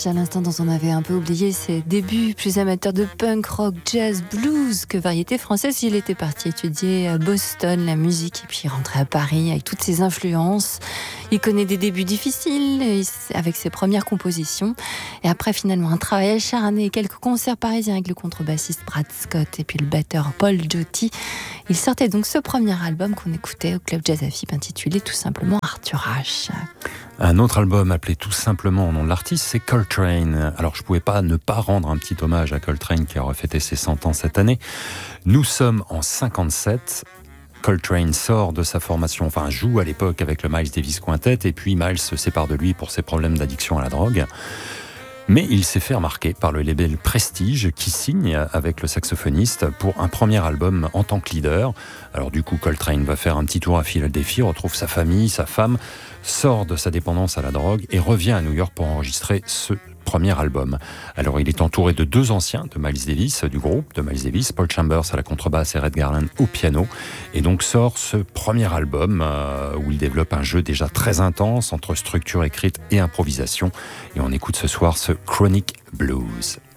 À l'instant dont on avait un peu oublié ses débuts, plus amateur de punk, rock, jazz, blues que variété française, il était parti étudier à Boston la musique et puis rentré à Paris avec toutes ses influences. Il connaît des débuts difficiles avec ses premières compositions et après finalement un travail acharné et quelques concerts parisiens avec le contrebassiste Brad Scott et puis le batteur Paul Giotti. Il sortait donc ce premier album qu'on écoutait au Club Jazz à Fibre intitulé tout simplement Arthur H. Un autre album appelé tout simplement au nom de l'artiste, c'est Coltrane. Alors je pouvais pas ne pas rendre un petit hommage à Coltrane qui aura fêté ses 100 ans cette année. Nous sommes en 57. Coltrane sort de sa formation, joue à l'époque avec le Miles Davis Quintet, et puis Miles se sépare de lui pour ses problèmes d'addiction à la drogue. Mais il s'est fait remarquer par le label Prestige qui signe avec le saxophoniste pour un premier album en tant que leader. Alors du coup, Coltrane va faire un petit tour à Philadelphie, retrouve sa famille, sa femme, sort de sa dépendance à la drogue et revient à New York pour enregistrer ce premier album. Alors il est entouré de 2 anciens de Miles Davis, du groupe de Miles Davis, Paul Chambers à la contrebasse et Red Garland au piano, et donc sort ce premier album où il développe un jeu déjà très intense entre structure écrite et improvisation, et on écoute ce soir ce Chronic Blues.